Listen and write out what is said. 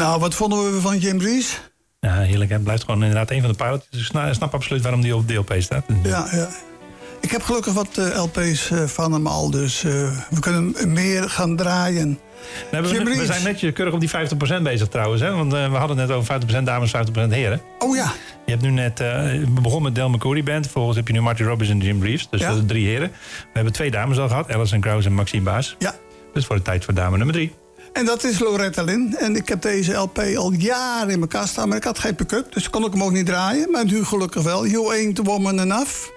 Nou, wat vonden we van Jim Reeves? Ja, heerlijk. Het blijft gewoon inderdaad een van de pilots. Dus ik snap absoluut waarom die op DLP staat. Ja. Ik heb gelukkig wat LP's van hem al, dus we kunnen meer gaan draaien. We zijn netjes keurig op die 50% bezig trouwens. Hè? Want we hadden het net over 50% dames, 50% heren. Oh ja. Je hebt nu net, we begonnen met Del McCoury Band. Vervolgens heb je nu Marty Robbins en Jim Reeves. Dus dat is 3 heren. We hebben 2 dames al gehad. Alison Krauss en Maxine Baas. Ja. Dus voor de tijd voor dame nummer 3. En dat is Loretta Lynn. En ik heb deze LP al jaren in mijn kast staan. Maar ik had geen pick-up, dus kon ik hem ook niet draaien. Maar nu gelukkig wel. You Ain't the Woman Enough.